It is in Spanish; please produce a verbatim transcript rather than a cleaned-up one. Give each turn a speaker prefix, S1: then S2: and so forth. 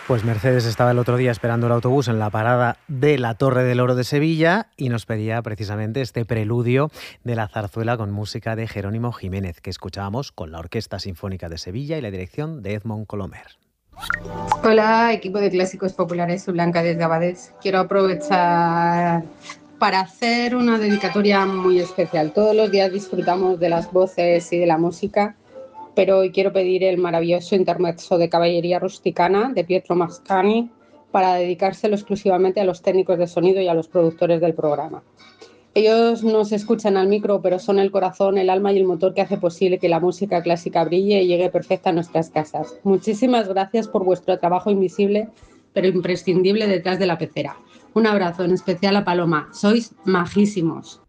S1: Pues Mercedes estaba el otro día esperando el autobús en la parada de la Torre del Oro de Sevilla y nos pedía precisamente este preludio de la zarzuela con música de Jerónimo Jiménez, que escuchábamos con la Orquesta Sinfónica de Sevilla y la dirección de Edmond Colomer.
S2: Hola, equipo de Clásicos Populares, soy Blanca desde Abadés. Quiero aprovechar para hacer una dedicatoria muy especial. Todos los días disfrutamos de las voces y de la música, pero hoy quiero pedir el maravilloso intermezzo de Caballería Rusticana de Pietro Mascagni para dedicárselo exclusivamente a los técnicos de sonido y a los productores del programa. Ellos no se escuchan al micro, pero son el corazón, el alma y el motor que hace posible que la música clásica brille y llegue perfecta a nuestras casas. Muchísimas gracias por vuestro trabajo invisible, pero imprescindible detrás de la pecera. Un abrazo en especial a Paloma. Sois majísimos.